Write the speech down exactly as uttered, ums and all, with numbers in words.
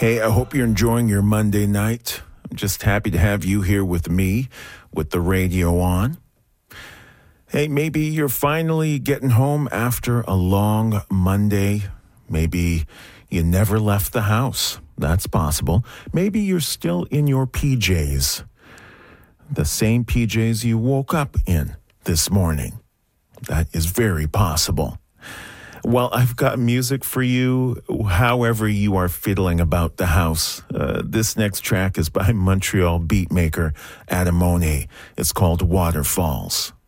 Hey, I hope you're enjoying your Monday night. I'm just happy to have you here with me, with the radio on. Hey, maybe you're finally getting home after a long Monday. Maybe you never left the house. That's possible. Maybe you're still in your P Js. The same P Js you woke up in this morning. That is very possible. Well, I've got music for you, however you are fiddling about the house. Uh, this next track is by Montreal beatmaker Adamone. It's called Waterfalls.